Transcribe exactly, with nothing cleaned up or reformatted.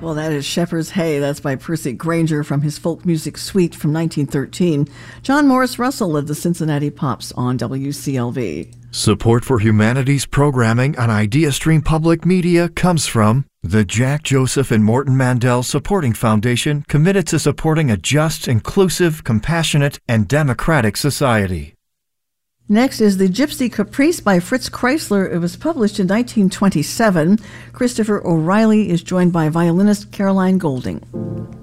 Well, that is Shepherd's Hay. That's by Percy Grainger from his folk music suite from nineteen thirteen. John Morris Russell led the Cincinnati Pops on W C L V. Support for humanities programming on IdeaStream Public Media comes from the Jack Joseph and Morton Mandel Supporting Foundation, committed to supporting a just, inclusive, compassionate, and democratic society. Next is The Gypsy Caprice by Fritz Kreisler. It was published in nineteen twenty-seven. Christopher O'Reilly is joined by violinist Caroline Golding.